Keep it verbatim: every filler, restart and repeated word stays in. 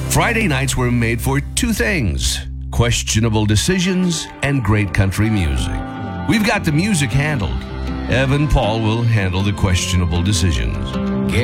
Friday nights were made for two things: questionable decisions and great country music. We've got the music handled. Evan Paul will handle the questionable decisions.